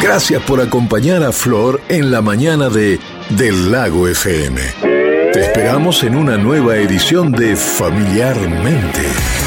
Gracias por acompañar a Flor en la mañana de Del Lago FM. Te esperamos en una nueva edición de Familiarmente.